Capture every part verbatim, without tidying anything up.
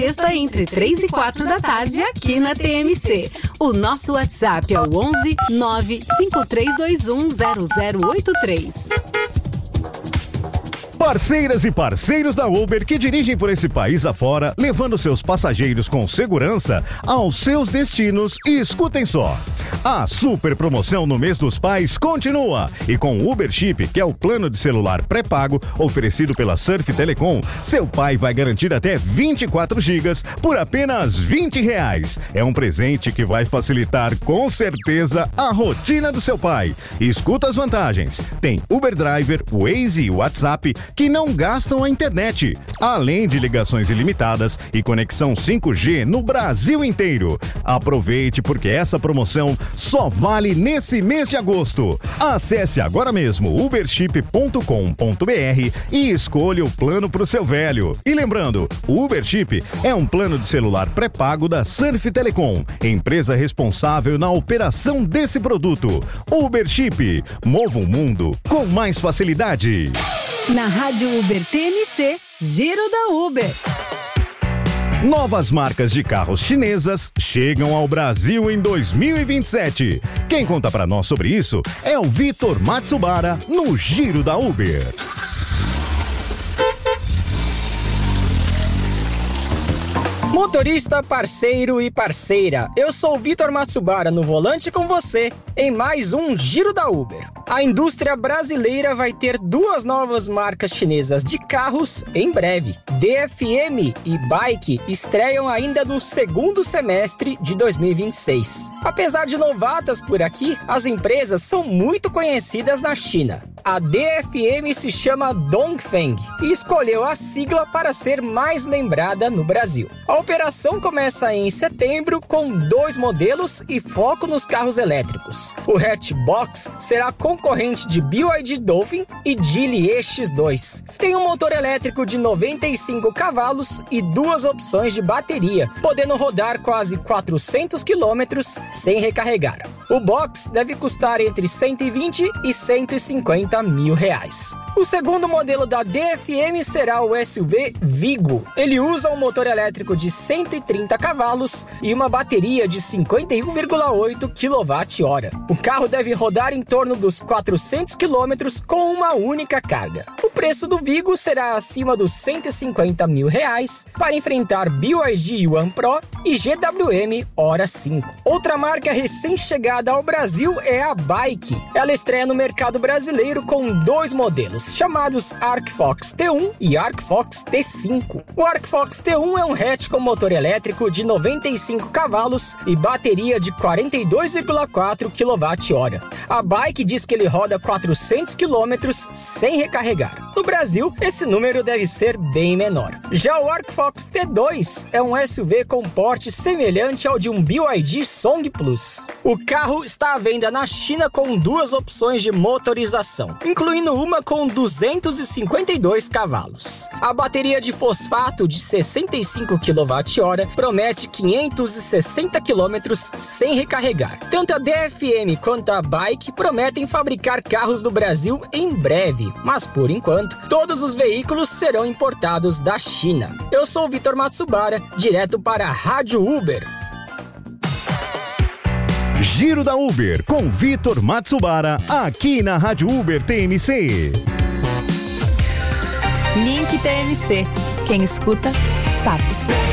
Sexta entre três e quatro da tarde aqui na T M C. O nosso WhatsApp é o onze nove cinco três dois um zero zero oito três. Parceiras e parceiros da Uber que dirigem por esse país afora, levando seus passageiros com segurança aos seus destinos, e escutem só. A super promoção no mês dos pais continua, e com o Uber Chip, que é o plano de celular pré-pago oferecido pela Surf Telecom, seu pai vai garantir até vinte e quatro gigas por apenas vinte reais. É um presente que vai facilitar com certeza a rotina do seu pai. Escuta as vantagens. Tem Uber Driver, Waze e WhatsApp que não gastam a internet, além de ligações ilimitadas e conexão cinco G no Brasil inteiro. Aproveite, porque essa promoção só vale nesse mês de agosto. Acesse agora mesmo uberchip ponto com ponto b r e escolha o plano para o seu velho. E lembrando, o Uber Chip é um plano de celular pré-pago da Surf Telecom, empresa responsável na operação desse produto. Uber Chip, mova o mundo com mais facilidade. Na Rádio Uber T M C, Giro da Uber. Novas marcas de carros chinesas chegam ao Brasil em dois mil e vinte e sete. Quem conta pra nós sobre isso é o Vitor Matsubara no Giro da Uber. Motorista, parceiro e parceira, eu sou o Vitor Matsubara no volante com você em mais um Giro da Uber. A indústria brasileira vai ter duas novas marcas chinesas de carros em breve. D F M e Bike estreiam ainda no segundo semestre de dois mil e vinte e seis. Apesar de novatas por aqui, as empresas são muito conhecidas na China. A D F M se chama Dongfeng e escolheu a sigla para ser mais lembrada no Brasil. A operação começa em setembro com dois modelos e foco nos carros elétricos. O Hatchbox será concorrente de B Y D Dolphin e Geely E X dois. Tem um motor elétrico de noventa e cinco cavalos e duas opções de bateria, podendo rodar quase quatrocentos quilômetros sem recarregar. O box deve custar entre cento e vinte e cento e cinquenta mil reais. O segundo modelo da D F M será o S U V Vigo. Ele usa um motor elétrico de cento e trinta cavalos e uma bateria de cinquenta e um vírgula oito quilowatt-hora. O carro deve rodar em torno dos quatrocentos quilômetros com uma única carga. O preço do Vigo será acima dos cento e cinquenta mil reais para enfrentar B Y D One Pro e G W M Hora cinco. Outra marca recém-chegada ao Brasil é a Bike. Ela estreia no mercado brasileiro com dois modelos, chamados ArcFox T um e ArcFox T cinco. O ArcFox T um é um hatch com motor elétrico de noventa e cinco cavalos e bateria de quarenta e dois vírgula quatro quilowatt-hora. A Bike diz que ele roda quatrocentos quilômetros sem recarregar. No Brasil, esse número deve ser bem menor. Já o ArcFox T dois é um S U V com porte semelhante ao de um B Y D Song Plus. O carro está à venda na China com duas opções de motorização, incluindo uma com duzentos e cinquenta e dois cavalos. A bateria de fosfato de sessenta e cinco quilowatt-hora promete quinhentos e sessenta quilômetros sem recarregar. Tanto a D F M quanto a Bike prometem fabricar carros no Brasil em breve, mas por enquanto, todos os veículos serão importados da China. Eu sou o Vitor Matsubara, direto para a Rádio Uber. Giro da Uber com Vitor Matsubara, aqui na Rádio Uber T M C. Link T M C. Quem escuta, sabe.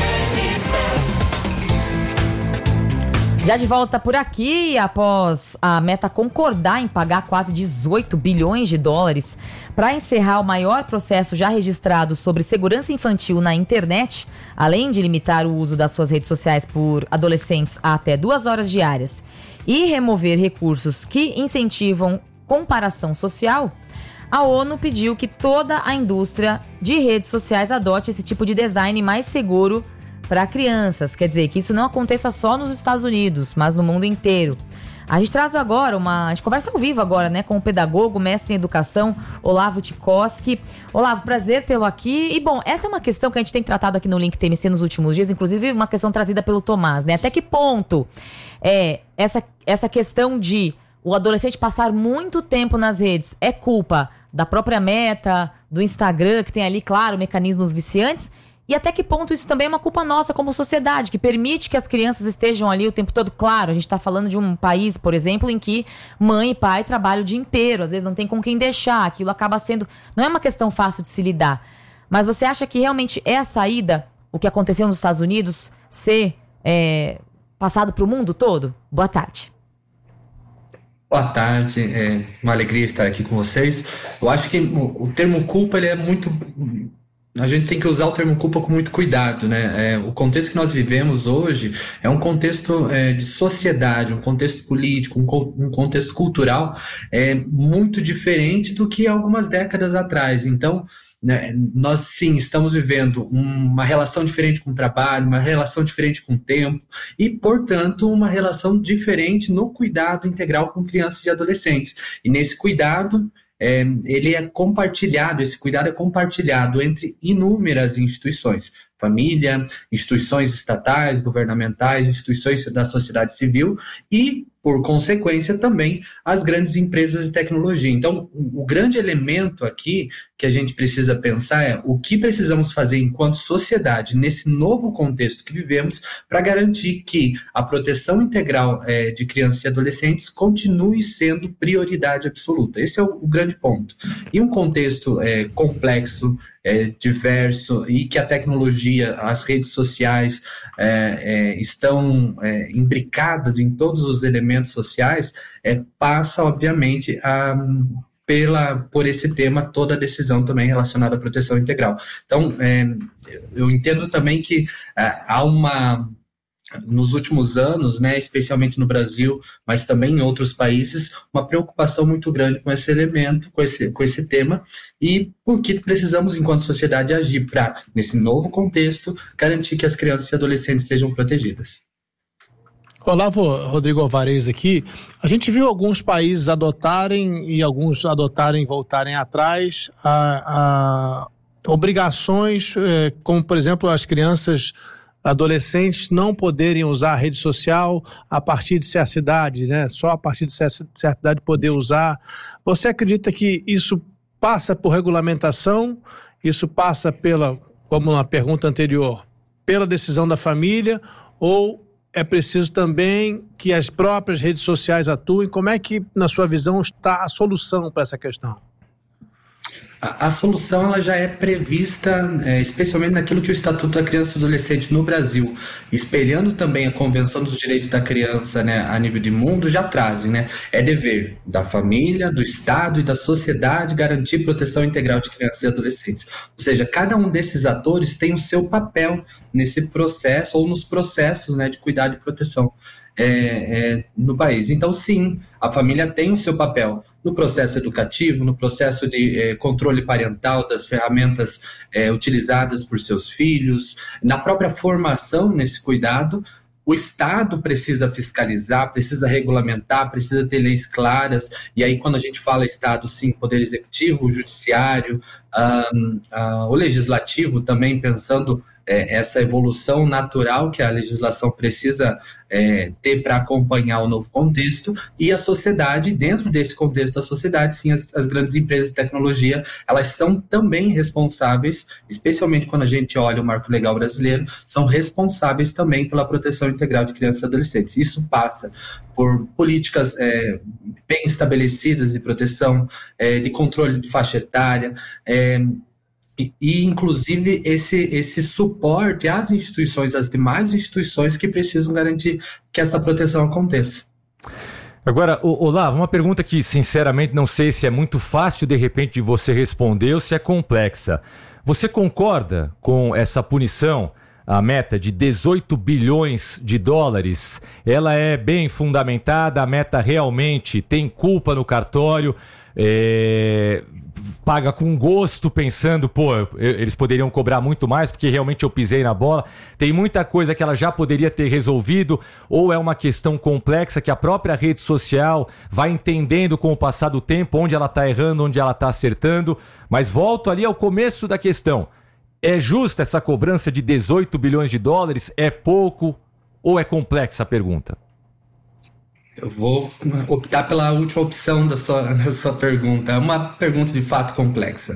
Já de volta por aqui, após a Meta concordar em pagar quase dezoito bilhões de dólares para encerrar o maior processo já registrado sobre segurança infantil na internet, além de limitar o uso das suas redes sociais por adolescentes a até duas horas diárias e remover recursos que incentivam comparação social, a ONU pediu que toda a indústria de redes sociais adote esse tipo de design mais seguro para crianças. Quer dizer, que isso não aconteça só nos Estados Unidos, mas no mundo inteiro. A gente traz agora uma... A gente conversa ao vivo agora, né? Com o pedagogo, mestre em educação, Olavo Tchaikovsky. Olavo, prazer tê-lo aqui. E, bom, essa é uma questão que a gente tem tratado aqui no Link T M C nos últimos dias, inclusive uma questão trazida pelo Tomás, né? Até que ponto é essa, essa questão de o adolescente passar muito tempo nas redes é culpa da própria Meta, do Instagram, que tem ali, claro, mecanismos viciantes, E até que ponto isso também é uma culpa nossa como sociedade, que permite que as crianças estejam ali o tempo todo. Claro, a gente está falando de um país, por exemplo, em que mãe e pai trabalham o dia inteiro, às vezes não tem com quem deixar, aquilo acaba sendo... Não é uma questão fácil de se lidar. Mas você acha que realmente é a saída, o que aconteceu nos Estados Unidos, ser é, passado para o mundo todo? Boa tarde. Boa tarde, é uma alegria estar aqui com vocês. Eu acho que o, o termo culpa, ele é muito... A gente tem que usar o termo culpa com muito cuidado, né? É, o contexto que nós vivemos hoje é um contexto é, de sociedade, um contexto político, um, co- um contexto cultural é, muito diferente do que algumas décadas atrás. Então, né, nós sim estamos vivendo uma relação diferente com o trabalho, uma relação diferente com o tempo e, portanto, uma relação diferente no cuidado integral com crianças e adolescentes. E nesse cuidado, é, ele é compartilhado, esse cuidado é compartilhado entre inúmeras instituições. Família, instituições estatais, governamentais, instituições da sociedade civil e, por consequência, também as grandes empresas de tecnologia. Então, o grande elemento aqui que a gente precisa pensar é o que precisamos fazer enquanto sociedade nesse novo contexto que vivemos para garantir que a proteção integral é, de crianças e adolescentes continue sendo prioridade absoluta. Esse é o, o grande ponto. E um contexto é, complexo, É, diverso e que a tecnologia, as redes sociais é, é, estão é, imbricadas em todos os elementos sociais, é, passa, obviamente, a, pela, por esse tema toda a decisão também relacionada à proteção integral. Então, é, eu entendo também que é, há uma... nos últimos anos, né, especialmente no Brasil, mas também em outros países, uma preocupação muito grande com esse elemento, com esse, com esse tema, e porque precisamos, enquanto sociedade, agir para, nesse novo contexto, garantir que as crianças e adolescentes sejam protegidas. Olavo, Rodrigo Alvarez aqui. A gente viu alguns países adotarem e alguns adotarem e voltarem atrás a, a obrigações, eh, como, por exemplo, as crianças adolescentes não poderem usar a rede social a partir de certa idade, né? Só a partir de certa idade poder usar. Você acredita que isso passa por regulamentação, isso passa pela, como na pergunta anterior, pela decisão da família, ou é preciso também que as próprias redes sociais atuem? Como é que, na sua visão, está a solução para essa questão? A, a solução ela já é prevista, é, especialmente naquilo que o Estatuto da Criança e do Adolescente no Brasil, espelhando também a Convenção dos Direitos da Criança, né, a nível de mundo, já trazem, né? É dever da família, do Estado e da sociedade garantir proteção integral de crianças e adolescentes. Ou seja, cada um desses atores tem o seu papel nesse processo ou nos processos, né, de cuidado e proteção é, é, no país. Então, sim, a família tem o seu papel no processo educativo, no processo de eh, controle parental das ferramentas eh, utilizadas por seus filhos, na própria formação nesse cuidado. O Estado precisa fiscalizar, precisa regulamentar, precisa ter leis claras, e aí quando a gente fala Estado, sim, Poder Executivo, o Judiciário, um, uh, o Legislativo também pensando é, essa evolução natural que a legislação precisa é, ter para acompanhar o novo contexto, e a sociedade, dentro desse contexto da sociedade, sim, as, as grandes empresas de tecnologia, elas são também responsáveis, especialmente quando a gente olha o marco legal brasileiro, são responsáveis também pela proteção integral de crianças e adolescentes. Isso passa por políticas é, bem estabelecidas de proteção, é, de controle de faixa etária, é, E, e, inclusive, esse, esse suporte às instituições, às demais instituições que precisam garantir que essa proteção aconteça. Agora, Olavo, uma pergunta que, sinceramente, não sei se é muito fácil, de repente, de você responder ou se é complexa. Você concorda com essa punição, a meta de dezoito bilhões de dólares? Ela é bem fundamentada, a meta realmente tem culpa no cartório, é... paga com gosto, pensando, pô, eles poderiam cobrar muito mais porque realmente eu pisei na bola. Tem muita coisa que ela já poderia ter resolvido, ou é uma questão complexa que a própria rede social vai entendendo com o passar do tempo onde ela está errando, onde ela está acertando. Mas volto ali ao começo da questão. É justa essa cobrança de dezoito bilhões de dólares? É pouco ou é complexa a pergunta? Eu vou optar pela última opção da sua, da sua pergunta. É uma pergunta de fato complexa.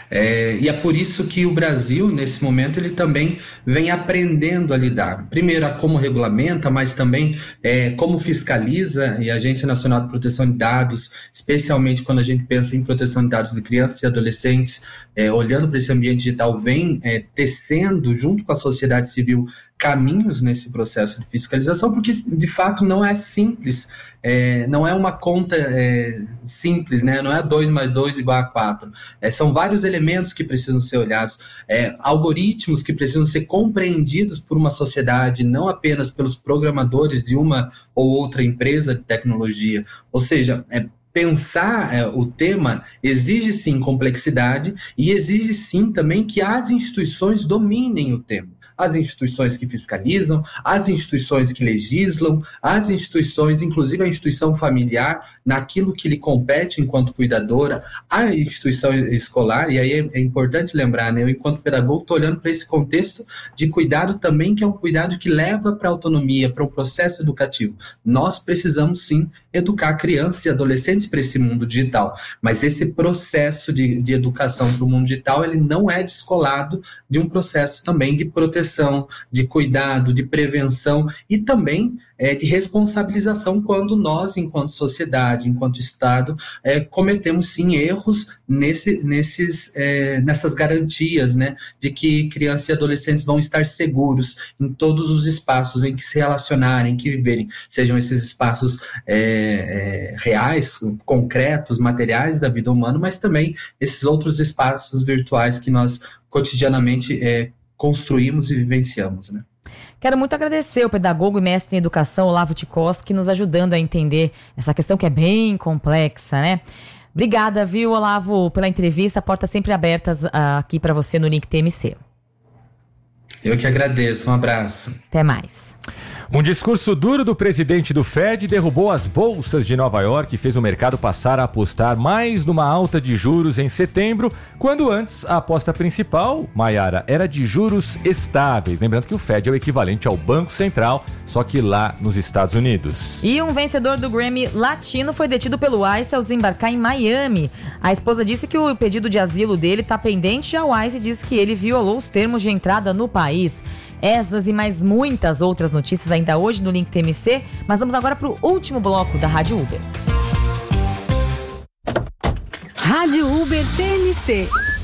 É, e é por isso que o Brasil, nesse momento, ele também vem aprendendo a lidar. Primeiro, a como regulamenta, mas também é, como fiscaliza, e a Agência Nacional de Proteção de Dados, especialmente quando a gente pensa em proteção de dados de crianças e adolescentes, é, olhando para esse ambiente digital, vem é, tecendo, junto com a sociedade civil, caminhos nesse processo de fiscalização, porque de fato não é simples, é, não é uma conta é, simples, né? Não é dois mais dois igual a quatro. É, são vários elementos que precisam ser olhados, é, algoritmos que precisam ser compreendidos por uma sociedade, não apenas pelos programadores de uma ou outra empresa de tecnologia. Ou seja, é, pensar é, o tema exige sim complexidade e exige sim também que as instituições dominem o tema. As instituições que fiscalizam, as instituições que legislam, as instituições, inclusive a instituição familiar, naquilo que lhe compete enquanto cuidadora, a instituição escolar, e aí é, é importante lembrar, né, eu enquanto pedagogo estou olhando para esse contexto de cuidado também, que é um cuidado que leva para a autonomia, para o processo educativo. Nós precisamos sim educar crianças e adolescentes para esse mundo digital, mas esse processo de, de educação para o mundo digital, ele não é descolado de um processo também de proteção, de cuidado, de prevenção e também é, de responsabilização quando nós, enquanto sociedade, enquanto Estado, é, cometemos sim erros nesse, nesses, é, nessas garantias, né, de que crianças e adolescentes vão estar seguros em todos os espaços em que se relacionarem, que viverem, sejam esses espaços é, É, reais, concretos, materiais da vida humana, mas também esses outros espaços virtuais que nós cotidianamente é, construímos e vivenciamos, né? Quero muito agradecer o pedagogo e mestre em educação, Olavo Tchaikovsky, nos ajudando a entender essa questão que é bem complexa, né? Obrigada, viu, Olavo, pela entrevista. Portas sempre abertas uh, aqui para você no Link T M C. Eu que agradeço. Um abraço. Até mais. Um discurso duro do presidente do Fed derrubou as bolsas de Nova York e fez o mercado passar a apostar mais numa alta de juros em setembro, quando antes a aposta principal, Maiara, era de juros estáveis. Lembrando que o Fed é o equivalente ao Banco Central, só que lá nos Estados Unidos. E um vencedor do Grammy latino foi detido pelo ICE ao desembarcar em Miami. A esposa disse que o pedido de asilo dele está pendente e a ICE diz que ele violou os termos de entrada no país. Essas e mais muitas outras notícias ainda hoje no Link T M C, mas vamos agora para o último bloco da Rádio Uber. Rádio Uber T M C.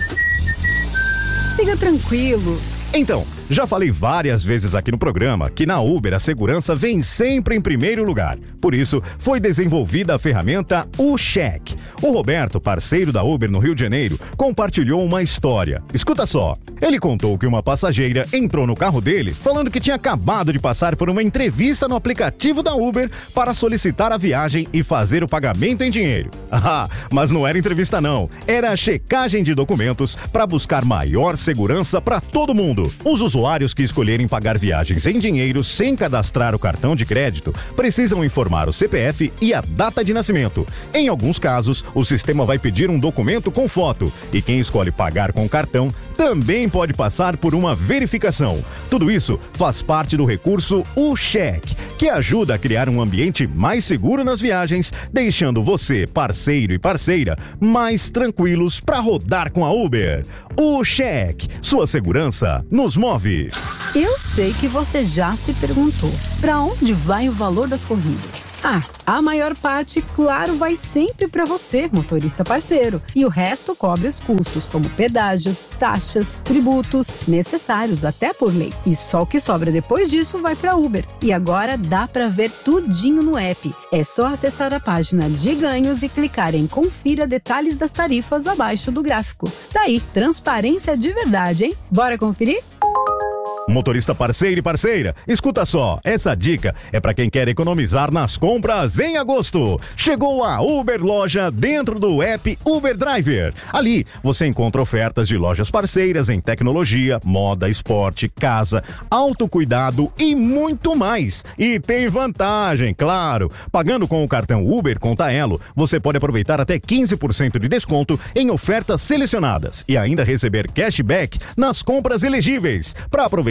Siga tranquilo. Então, já falei várias vezes aqui no programa que na Uber a segurança vem sempre em primeiro lugar. Por isso, foi desenvolvida a ferramenta UCheck. O Roberto, parceiro da Uber no Rio de Janeiro, compartilhou uma história. Escuta só. Ele contou que uma passageira entrou no carro dele falando que tinha acabado de passar por uma entrevista no aplicativo da Uber para solicitar a viagem e fazer o pagamento em dinheiro. Ah, mas não era entrevista não. Era a checagem de documentos para buscar maior segurança para todo mundo. Os usuários que escolherem pagar viagens em dinheiro sem cadastrar o cartão de crédito precisam informar o C P F e a data de nascimento. Em alguns casos, o sistema vai pedir um documento com foto e quem escolhe pagar com cartão também pode passar por uma verificação. Tudo isso faz parte do recurso UCheck, que ajuda a criar um ambiente mais seguro nas viagens, deixando você, parceiro e parceira, mais tranquilos para rodar com a Uber. UCheck, sua segurança nos move. Eu sei que você já se perguntou, para onde vai o valor das corridas? Ah, a maior parte, claro, vai sempre para você, motorista parceiro. E o resto cobre os custos, como pedágios, taxas, tributos, necessários até por lei. E só o que sobra depois disso vai para Uber. E agora dá para ver tudinho no app. É só acessar a página de ganhos e clicar em Confira detalhes das tarifas abaixo do gráfico. Daí, transparência de verdade, hein? Bora conferir? Motorista parceiro e parceira, escuta só, essa dica é para quem quer economizar nas compras em agosto. Chegou a Uber Loja dentro do app Uber Driver. Ali você encontra ofertas de lojas parceiras em tecnologia, moda, esporte, casa, autocuidado e muito mais. E tem vantagem, claro. Pagando com o cartão Uber Conta Elo, você pode aproveitar até quinze por cento de desconto em ofertas selecionadas e ainda receber cashback nas compras elegíveis. Para aproveitar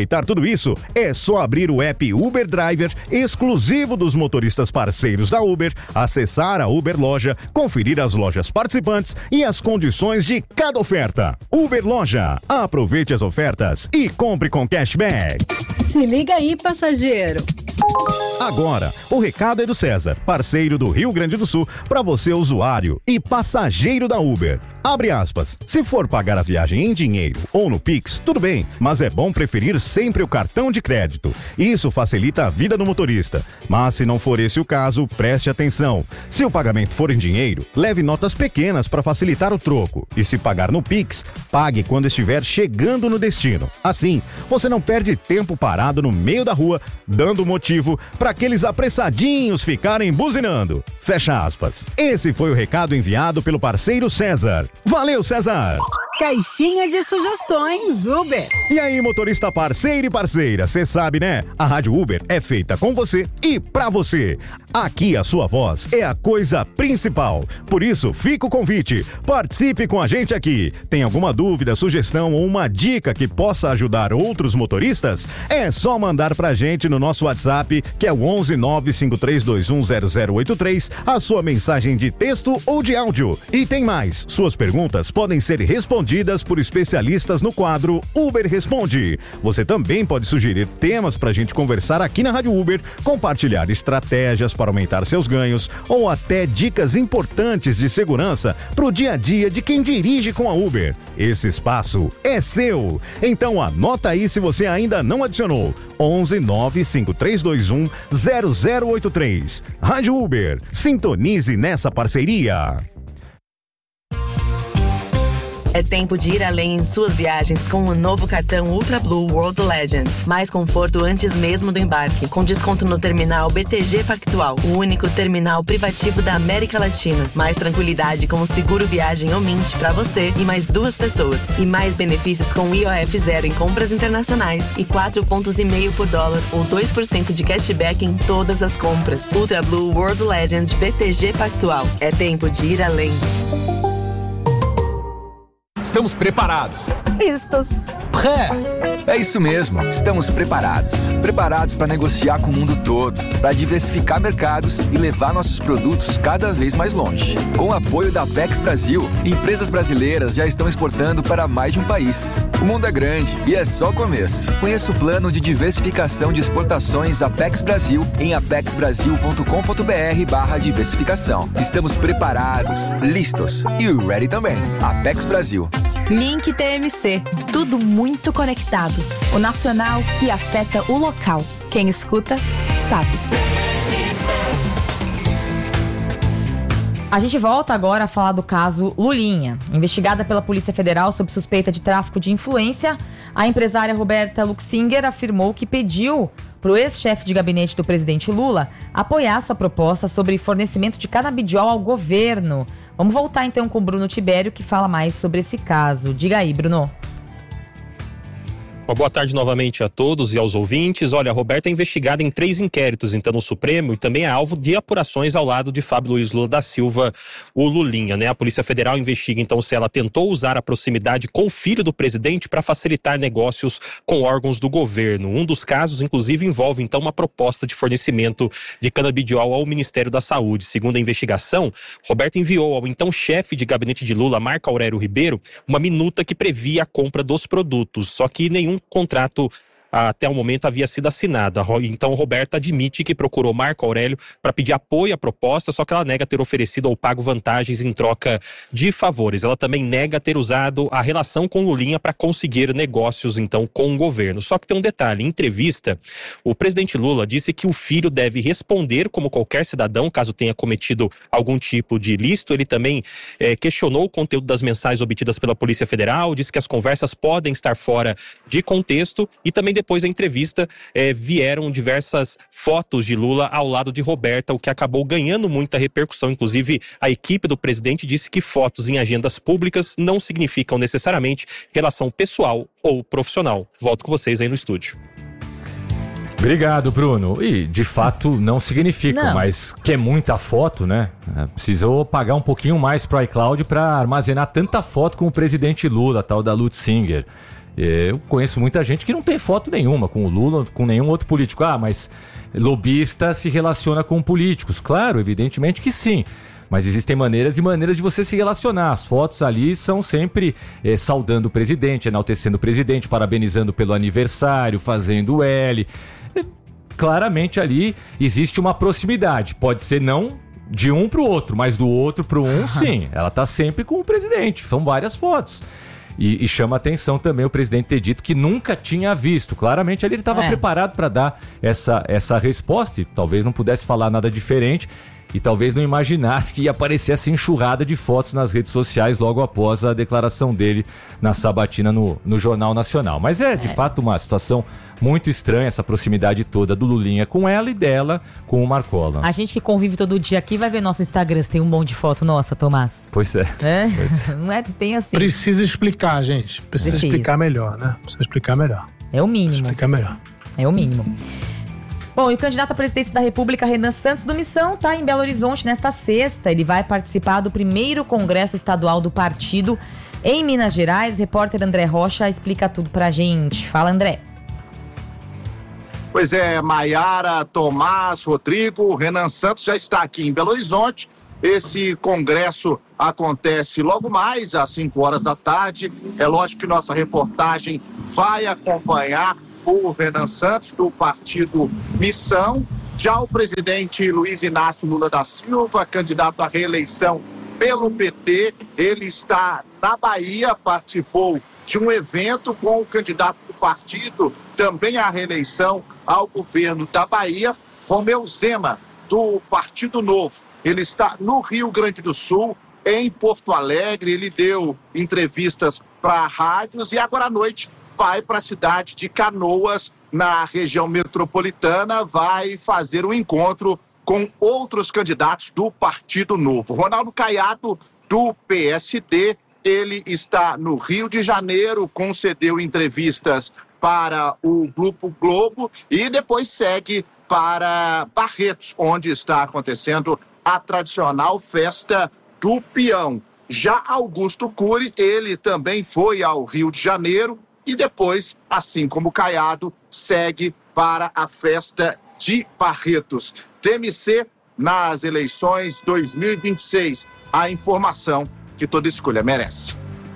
aproveitar tudo isso, é só abrir o app Uber Driver, exclusivo dos motoristas parceiros da Uber, acessar a Uber Loja, conferir as lojas participantes e as condições de cada oferta. Uber Loja, aproveite as ofertas e compre com cashback. Se liga aí, passageiro. Agora, o recado é do César, parceiro do Rio Grande do Sul, para você usuário e passageiro da Uber. Abre aspas, se for pagar a viagem em dinheiro ou no Pix, tudo bem, mas é bom preferir sempre o cartão de crédito. Isso facilita a vida do motorista. Mas se não for esse o caso, preste atenção. Se o pagamento for em dinheiro, leve notas pequenas para facilitar o troco. E se pagar no Pix, pague quando estiver chegando no destino. Assim, você não perde tempo parado no meio da rua, dando motivo para aqueles apressadinhos ficarem buzinando. Fecha aspas. Esse foi o recado enviado pelo parceiro César. Valeu, César! Caixinha de sugestões Uber. E aí, motorista parceiro e parceira, cê sabe, né? A Rádio Uber é feita com você e pra você. Aqui a sua voz é a coisa principal. Por isso, fica o convite. Participe com a gente aqui. Tem alguma dúvida, sugestão ou uma dica que possa ajudar outros motoristas? É só mandar pra gente no nosso WhatsApp, que é o onze nove cinco três dois um zero zero oito três, a sua mensagem de texto ou de áudio. E tem mais, suas perguntas podem ser respondidas por especialistas no quadro Uber Responde. Você também pode sugerir temas para a gente conversar aqui na Rádio Uber, compartilhar estratégias para aumentar seus ganhos ou até dicas importantes de segurança para o dia a dia de quem dirige com a Uber. Esse espaço é seu. Então anota aí se você ainda não adicionou. onze nove cinco três dois um zero zero oito três. Rádio Uber, sintonize nessa parceria. É tempo de ir além em suas viagens com o novo cartão Ultra Blue World Legend. Mais conforto antes mesmo do embarque, com desconto no terminal B T G Pactual, o único terminal privativo da América Latina. Mais tranquilidade com o seguro viagem ou Mint para você e mais duas pessoas. E mais benefícios com I O F zero em compras internacionais e quatro pontos e meio por dólar ou dois por cento de cashback em todas as compras. Ultra Blue World Legend B T G Pactual. É tempo de ir além. Estamos preparados. Vistos. Pré. É isso mesmo, estamos preparados. Preparados para negociar com o mundo todo, para diversificar mercados e levar nossos produtos cada vez mais longe. Com o apoio da Apex Brasil, empresas brasileiras já estão exportando para mais de um país. O mundo é grande e é só o começo. Conheça o plano de diversificação de exportações Apex Brasil em apexbrasil.com.br barra diversificação. Estamos preparados, listos e ready também. Apex Brasil. Link T M C. Tudo muito conectado. O nacional que afeta o local. Quem escuta, sabe. A gente volta agora a falar do caso Lulinha. Investigada pela Polícia Federal sob suspeita de tráfico de influência, a empresária Roberta Luxinger afirmou que pediu para o ex-chefe de gabinete do presidente Lula apoiar sua proposta sobre fornecimento de canabidiol ao governo. Vamos voltar então com o Bruno Tibério, que fala mais sobre esse caso. Diga aí, Bruno. Uma boa tarde novamente a todos e aos ouvintes. Olha, a Roberta é investigada em três inquéritos, então, no Supremo, e também é alvo de apurações ao lado de Fábio Luiz Lula da Silva, o Lulinha, né? A Polícia Federal investiga, então, se ela tentou usar a proximidade com o filho do presidente para facilitar negócios com órgãos do governo. Um dos casos, inclusive, envolve, então, uma proposta de fornecimento de canabidiol ao Ministério da Saúde. Segundo a investigação, Roberta enviou ao então chefe de gabinete de Lula, Marco Aurélio Ribeiro, uma minuta que previa a compra dos produtos, só que nenhum contrato até o momento havia sido assinada. Então Roberta admite que procurou Marco Aurélio para pedir apoio à proposta, só que ela nega ter oferecido ou pago vantagens em troca de favores. Ela também nega ter usado a relação com Lulinha para conseguir negócios então com o governo. Só que tem um detalhe, em entrevista, o presidente Lula disse que o filho deve responder como qualquer cidadão caso tenha cometido algum tipo de ilícito. Ele também é, questionou o conteúdo das mensagens obtidas pela Polícia Federal, disse que as conversas podem estar fora de contexto e também depois da entrevista eh, vieram diversas fotos de Lula ao lado de Roberta, o que acabou ganhando muita repercussão. Inclusive, a equipe do presidente disse que fotos em agendas públicas não significam necessariamente relação pessoal ou profissional. Volto com vocês aí no estúdio. Obrigado, Bruno. E, de fato, não significa, não. Mas que é muita foto, né? Precisou pagar um pouquinho mais pro iCloud para armazenar tanta foto com o presidente Lula, tal da Luxinger. Eu conheço muita gente que não tem foto nenhuma com o Lula, com nenhum outro político. Ah, mas lobista se relaciona com políticos. Claro, evidentemente que sim. Mas existem maneiras e maneiras de você se relacionar. As fotos ali são sempre é, saudando o presidente, enaltecendo o presidente, parabenizando pelo aniversário, fazendo L. É, claramente ali existe uma proximidade. Pode ser não de um para o outro, mas do outro para o um, sim. Ela está sempre com o presidente. São várias fotos. E, e chama atenção também o presidente ter dito que nunca tinha visto. Claramente ali ele estava é. preparado para dar essa, essa resposta e talvez não pudesse falar nada diferente e talvez não imaginasse que ia aparecer essa enxurrada de fotos nas redes sociais logo após a declaração dele na sabatina no, no Jornal Nacional. Mas é, de é. fato, uma situação muito estranha, essa proximidade toda do Lulinha com ela e dela com o Marcola. A gente que convive todo dia aqui vai ver nosso Instagram, se tem um monte de foto nossa, Tomás. Pois é. é? Pois é. Não é bem assim. Precisa explicar, gente. Precisa, Precisa explicar melhor, né? Precisa explicar melhor. É o mínimo. Explicar melhor. É o mínimo. Bom, e o candidato à presidência da República, Renan Santos do Missão, está em Belo Horizonte nesta sexta. Ele vai participar do primeiro congresso estadual do partido em Minas Gerais. O repórter André Rocha explica tudo pra gente. Fala, André. Pois é, Maiara, Tomás, Rodrigo, Renan Santos já está aqui em Belo Horizonte. Esse congresso acontece logo mais às cinco horas da tarde. É lógico que nossa reportagem vai acompanhar o Renan Santos, do partido Missão. Já o presidente Luiz Inácio Lula da Silva, candidato à reeleição pelo P T, ele está na Bahia, participou de um evento com o candidato do partido, também à reeleição ao governo da Bahia, Romeu Zema, do Partido Novo. Ele está no Rio Grande do Sul, em Porto Alegre, ele deu entrevistas para rádios e agora à noite vai para a cidade de Canoas, na região metropolitana, vai fazer um encontro com outros candidatos do Partido Novo. Ronaldo Caiado, do P S D, ele está no Rio de Janeiro, concedeu entrevistas para o Grupo Globo e depois segue para Barretos, onde está acontecendo a tradicional festa do peão. Já Augusto Cury, ele também foi ao Rio de Janeiro e depois, assim como Caiado, segue para a festa de Barretos. T M C nas eleições dois mil e vinte e seis. A informação que toda escolha merece.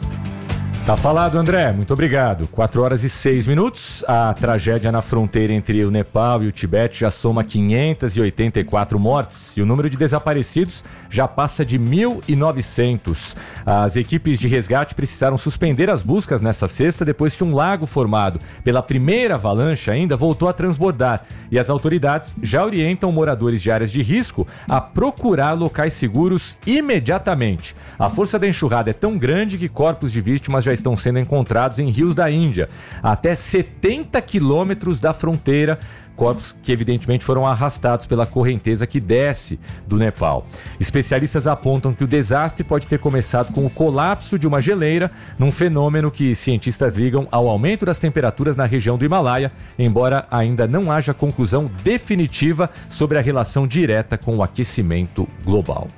Tá falado, André. Muito obrigado. quatro horas e seis minutos. A tragédia na fronteira entre o Nepal e o Tibete já soma quinhentas e oitenta e quatro mortes e o número de desaparecidos já passa de mil e novecentos. As equipes de resgate precisaram suspender as buscas nesta sexta depois que um lago formado pela primeira avalanche ainda voltou a transbordar e as autoridades já orientam moradores de áreas de risco a procurar locais seguros imediatamente. A força da enxurrada é tão grande que corpos de vítimas já estão sendo encontrados em rios da Índia, até setenta quilômetros da fronteira, corpos que evidentemente foram arrastados pela correnteza que desce do Nepal. Especialistas apontam que o desastre pode ter começado com o colapso de uma geleira, num fenômeno que cientistas ligam ao aumento das temperaturas na região do Himalaia, embora ainda não haja conclusão definitiva sobre a relação direta com o aquecimento global.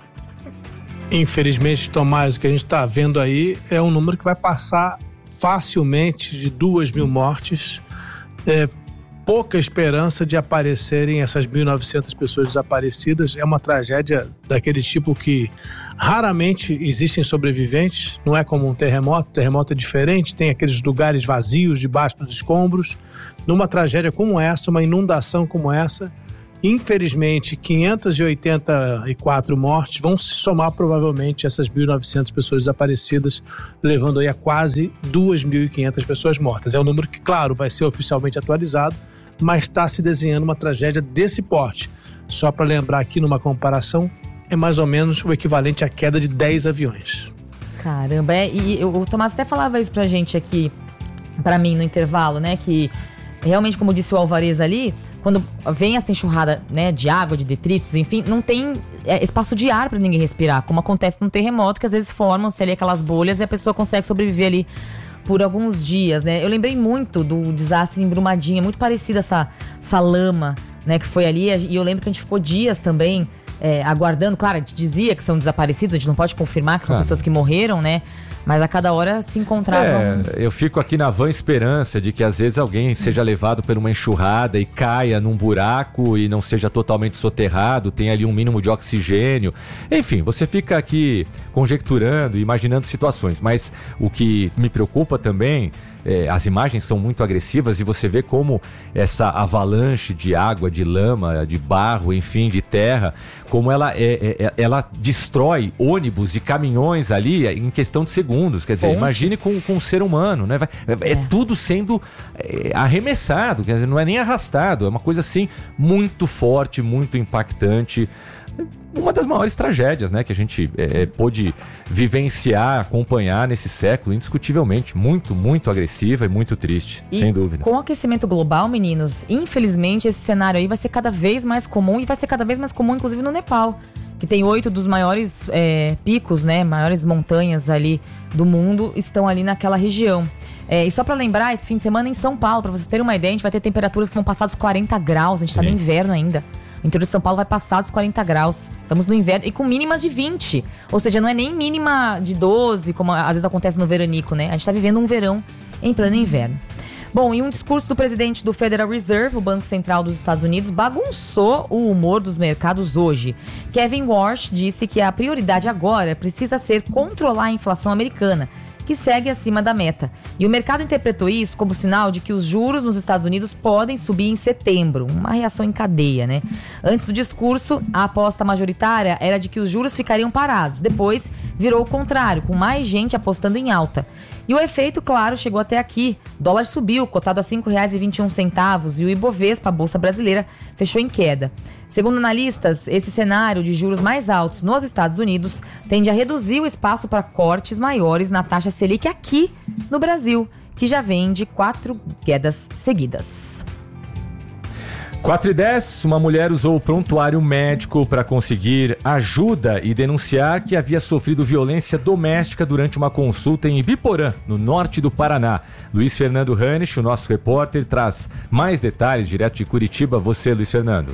Infelizmente, Tomás, o que a gente está vendo aí é um número que vai passar facilmente de duas mil mortes. É pouca esperança de aparecerem essas mil e novecentas pessoas desaparecidas. É uma tragédia daquele tipo que raramente existem sobreviventes. Não é como um terremoto. O terremoto é diferente, tem aqueles lugares vazios debaixo dos escombros. Numa tragédia como essa, uma inundação como essa, infelizmente, quinhentas e oitenta e quatro mortes vão se somar provavelmente essas mil e novecentas pessoas desaparecidas, levando aí a quase duas mil e quinhentas pessoas mortas. É um número que, claro, vai ser oficialmente atualizado, mas está se desenhando uma tragédia desse porte. Só para lembrar aqui, numa comparação, é mais ou menos o equivalente à queda de dez aviões. Caramba, é, e o Tomás até falava isso pra gente aqui, pra mim, no intervalo, né, que realmente, como disse o Alvarez ali, quando vem essa enxurrada, né, de água, de detritos, enfim, não tem é, espaço de ar para ninguém respirar, como acontece num terremoto, que às vezes formam-se ali aquelas bolhas e a pessoa consegue sobreviver ali por alguns dias, né? Eu lembrei muito do desastre em Brumadinho, muito parecida essa, essa lama, né, que foi ali, e eu lembro que a gente ficou dias também é, aguardando. Claro, a gente dizia que são desaparecidos, a gente não pode confirmar que são Claro. pessoas que morreram, né? Mas a cada hora se encontravam. É, eu fico aqui na vã esperança de que às vezes alguém seja levado por uma enxurrada e caia num buraco e não seja totalmente soterrado, tenha ali um mínimo de oxigênio. Enfim, você fica aqui conjecturando, imaginando situações. Mas o que me preocupa também, é, as imagens são muito agressivas e você vê como essa avalanche de água, de lama, de barro, enfim, de terra, como ela, é, é, ela destrói ônibus e caminhões ali em questão de segundos. Quer dizer, Ponte. imagine com, com um ser humano, né? Vai, é, é tudo sendo é, arremessado, quer dizer, não é nem arrastado, é uma coisa assim muito forte, muito impactante. Uma das maiores tragédias, né, que a gente é, pôde vivenciar, acompanhar nesse século, indiscutivelmente. Muito, muito agressiva e muito triste, E sem dúvida. com o aquecimento global, meninos, infelizmente esse cenário aí vai ser cada vez mais comum e vai ser cada vez mais comum, inclusive no Nepal, que tem oito dos maiores é, picos, né, maiores montanhas ali do mundo, estão ali naquela região. É, e só pra lembrar, esse fim de semana em São Paulo, pra vocês terem uma ideia, a gente vai ter temperaturas que vão passar dos quarenta graus, a gente tá no inverno ainda. O interior de São Paulo vai passar dos quarenta graus. Estamos no inverno e com mínimas de vinte. Ou seja, não é nem mínima de doze, como às vezes acontece no veranico, né? A gente está vivendo um verão em pleno inverno. Bom, e um discurso do presidente do Federal Reserve, o Banco Central dos Estados Unidos, bagunçou o humor dos mercados hoje. Kevin Warsh disse que a prioridade agora precisa ser controlar a inflação americana, que segue acima da meta. E o mercado interpretou isso como sinal de que os juros nos Estados Unidos podem subir em setembro. Uma reação em cadeia, né? Antes do discurso, a aposta majoritária era de que os juros ficariam parados. Depois, virou o contrário, com mais gente apostando em alta. E o efeito, claro, chegou até aqui. O dólar subiu, cotado a cinco reais e vinte e um centavos, e o Ibovespa, a Bolsa Brasileira, fechou em queda. Segundo analistas, esse cenário de juros mais altos nos Estados Unidos tende a reduzir o espaço para cortes maiores na taxa Selic aqui no Brasil, que já vem de quatro quedas seguidas. quatro e dez, uma mulher usou o prontuário médico para conseguir ajuda e denunciar que havia sofrido violência doméstica durante uma consulta em Ibiporã, no norte do Paraná. Luiz Fernando Hanisch, o nosso repórter, traz mais detalhes direto de Curitiba. Você, Luiz Fernando.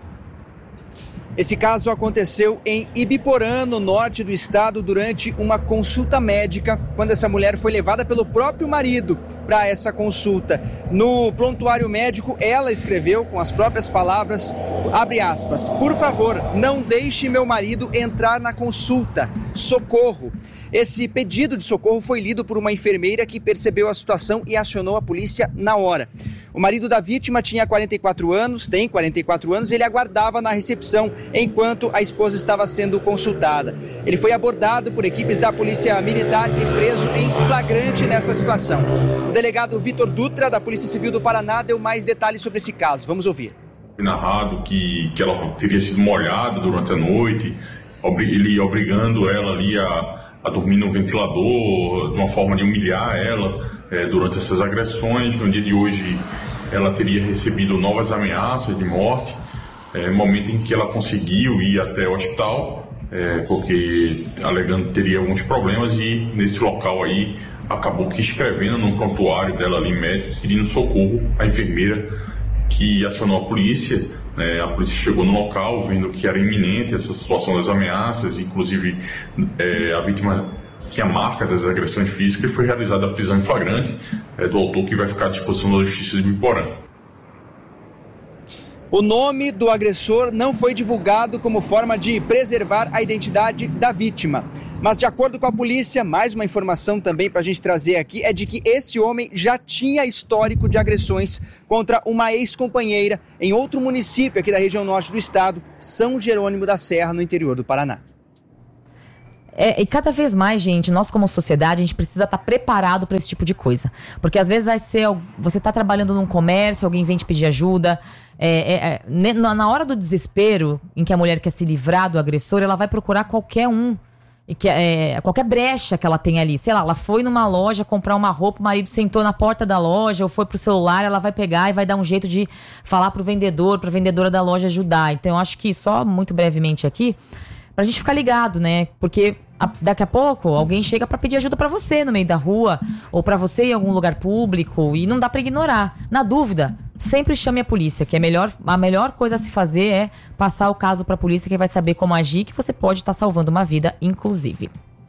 Esse caso aconteceu em Ibiporã, no norte do estado, durante uma consulta médica, quando essa mulher foi levada pelo próprio marido para essa consulta. No prontuário médico, ela escreveu com as próprias palavras, abre aspas, por favor, não deixe meu marido entrar na consulta, socorro. Esse pedido de socorro foi lido por uma enfermeira que percebeu a situação e acionou a polícia na hora. O marido da vítima tinha quarenta e quatro anos, tem quarenta e quatro anos, e ele aguardava na recepção enquanto a esposa estava sendo consultada. Ele foi abordado por equipes da Polícia Militar e preso em flagrante nessa situação. O delegado Vitor Dutra, da Polícia Civil do Paraná, deu mais detalhes sobre esse caso. Vamos ouvir. Foi narrado que, que ela teria sido molhada durante a noite, ele obrigando ela ali a... a dormir no ventilador, de uma forma de humilhar ela é, durante essas agressões. No dia de hoje, ela teria recebido novas ameaças de morte, é, no momento em que ela conseguiu ir até o hospital, é, porque alegando que teria alguns problemas, e nesse local aí acabou que escrevendo no prontuário dela ali médico, pedindo socorro à enfermeira, que acionou a polícia. É, a polícia chegou no local, vendo que era iminente essa situação das ameaças, inclusive é, a vítima tinha marca das agressões físicas, e foi realizada a prisão em flagrante é, do autor, que vai ficar à disposição da Justiça de Ibiporã. O nome do agressor não foi divulgado como forma de preservar a identidade da vítima. Mas, de acordo com a polícia, mais uma informação também para a gente trazer aqui é de que esse homem já tinha histórico de agressões contra uma ex-companheira em outro município aqui da região norte do estado, São Jerônimo da Serra, no interior do Paraná. É, e cada vez mais, gente, nós como sociedade, a gente precisa estar preparado para esse tipo de coisa. Porque às vezes vai ser, você está trabalhando num comércio, alguém vem te pedir ajuda. É, é, é, na hora do desespero, em que a mulher quer se livrar do agressor, ela vai procurar qualquer um. E que, é, qualquer brecha que ela tem ali. Sei lá, ela foi numa loja comprar uma roupa, o marido sentou na porta da loja ou foi pro celular, ela vai pegar e vai dar um jeito de falar pro vendedor, pra vendedora da loja ajudar. Então eu acho que só muito brevemente aqui, pra gente ficar ligado, né? Porque a, daqui a pouco alguém chega pra pedir ajuda pra você no meio da rua ou pra você em algum lugar público e não dá pra ignorar. Na dúvida, sempre chame a polícia, que é melhor, a melhor coisa a se fazer é passar o caso para a polícia, que vai saber como agir, que você pode estar salvando uma vida, inclusive.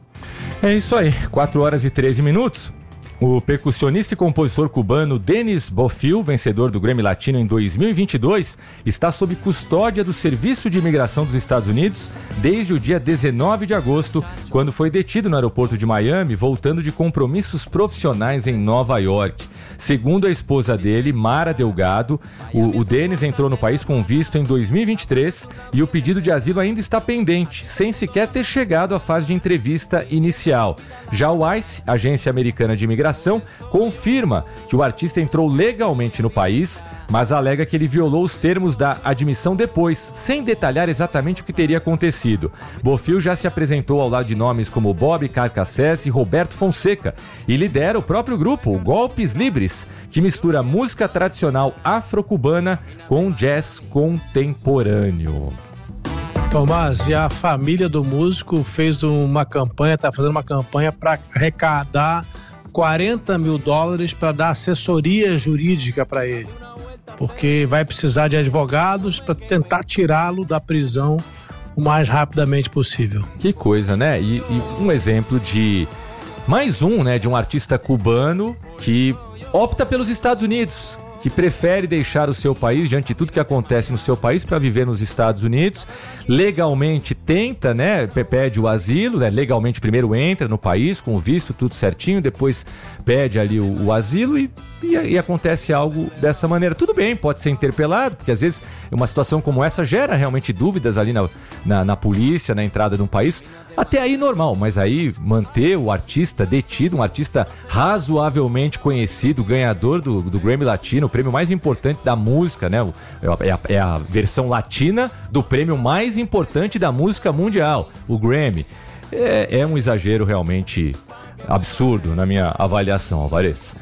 É isso aí, quatro horas e treze minutos. O percussionista e compositor cubano Denis Bofill, vencedor do Grammy Latino em dois mil e vinte e dois, está sob custódia do Serviço de Imigração dos Estados Unidos desde o dia dezenove de agosto, quando foi detido no aeroporto de Miami, voltando de compromissos profissionais em Nova York. Segundo a esposa dele, Mara Delgado, o, o Denis entrou no país com visto em dois mil e vinte e três e o pedido de asilo ainda está pendente, sem sequer ter chegado à fase de entrevista inicial. Já o ICE, Agência Americana de Imigração, confirma que o artista entrou legalmente no país, mas alega que ele violou os termos da admissão depois, sem detalhar exatamente o que teria acontecido. Bofill já se apresentou ao lado de nomes como Bob Carcassés e Roberto Fonseca e lidera o próprio grupo, o Golpes Libres, que mistura música tradicional afro-cubana com jazz contemporâneo. Tomás, e a família do músico fez uma campanha, está fazendo uma campanha para arrecadar quarenta mil dólares para dar assessoria jurídica para ele, porque vai precisar de advogados para tentar tirá-lo da prisão o mais rapidamente possível. Que coisa, né? E, e um exemplo de mais um, né, de um artista cubano que opta pelos Estados Unidos, que prefere deixar o seu país diante de tudo que acontece no seu país para viver nos Estados Unidos. Legalmente tenta, né, pede o asilo, né, legalmente primeiro entra no país com o visto, tudo certinho, depois pede ali o, o asilo e, e, e acontece algo dessa maneira. Tudo bem, pode ser interpelado, porque às vezes uma situação como essa gera realmente dúvidas ali na, na, na polícia, na entrada de um país. Até aí normal, mas aí manter o artista detido, um artista razoavelmente conhecido, ganhador do, do Grammy Latino, o prêmio mais importante da música, né? É a, é a versão latina do prêmio mais importante da música mundial, o Grammy. É, é um exagero realmente absurdo na minha avaliação, Alvarez.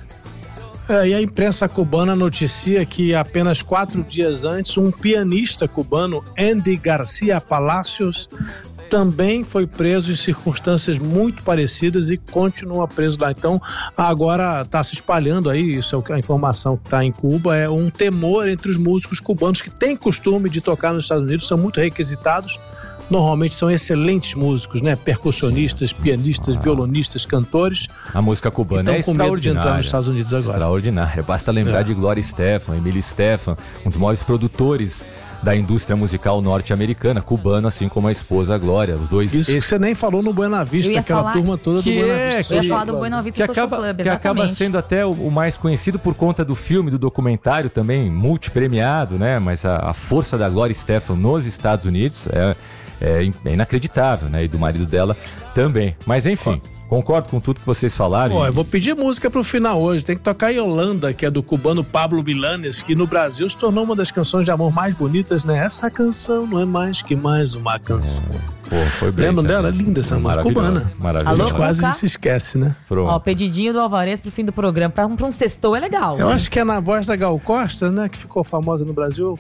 É, e a imprensa cubana noticia que apenas quatro dias antes, um pianista cubano, Andy Garcia Palacios, também foi preso em circunstâncias muito parecidas e continua preso lá. Então, agora está se espalhando aí, isso é a informação que está em Cuba, é um temor entre os músicos cubanos que têm costume de tocar nos Estados Unidos, são muito requisitados, normalmente são excelentes músicos, né? Percussionistas, pianistas, ah. violonistas, cantores. A música cubana é extraordinária. Com medo de entrar nos Estados Unidos agora. Extraordinária. Basta lembrar é. de Gloria Estefan, Emília Estefan, um dos maiores produtores da indústria musical norte-americana, cubano, assim como a esposa Glória, os dois... Isso ex... que você nem falou no Buena Vista, aquela turma toda do Buena é, Vista. Eu ia falar do Buena Vista Social acaba, Club, que acaba sendo até o, o mais conhecido por conta do filme, do documentário também, multipremiado, né? Mas a, a força da Gloria Estefan nos Estados Unidos é, é, é inacreditável, né? E do marido dela também. Mas enfim... Concordo com tudo que vocês falaram. Pô, eu vou pedir música pro final hoje. Tem que tocar Yolanda, que é do cubano Pablo Milanés, que no Brasil se tornou uma das canções de amor mais bonitas, né? Essa canção não é mais que mais uma canção. É. Pô, foi bem. Lembram dela? Linda essa música cubana. Maravilhosa. A gente quase Cuca? se esquece, né? Pronto. Ó, pedidinho do Alvarez pro fim do programa. Pra um, pra um sextou é legal. Eu né? acho que é na voz da Gal Costa, né? Que ficou famosa no Brasil.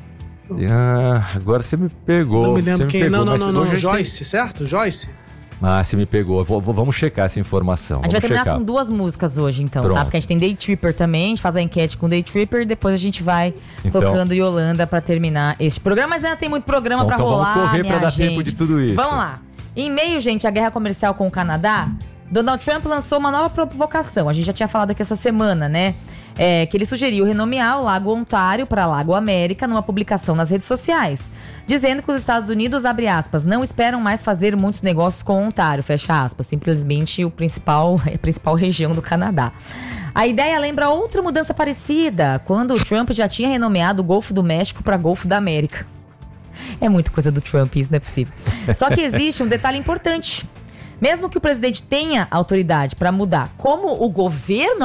Ah, agora você me pegou. Não me lembro quem. Pegou, não, não, não, não. Joyce, tem... certo? Joyce? Ah, você me pegou. Vou, vou, vamos checar essa informação. A gente vamos vai terminar checar. com duas músicas hoje, então, Pronto. tá? Porque a gente tem Day Tripper também, a gente faz a enquete com Day Tripper, depois a gente vai então, tocando Yolanda pra terminar este programa. Mas ainda tem muito programa então, pra então rolar, vamos correr minha pra dar gente. tempo de tudo isso. Vamos lá. Em meio, gente, à guerra comercial com o Canadá, Donald Trump lançou uma nova provocação. A gente já tinha falado aqui essa semana, né? É, que ele sugeriu renomear o Lago Ontário para Lago América numa publicação nas redes sociais, dizendo que os Estados Unidos, abre aspas, não esperam mais fazer muitos negócios com o Ontário, fecha aspas, simplesmente o principal, a principal região do Canadá. A ideia lembra outra mudança parecida, quando o Trump já tinha renomeado o Golfo do México para Golfo da América. É muita coisa do Trump, isso não é possível. Só que existe um detalhe importante. Mesmo que o presidente tenha autoridade para mudar como o governo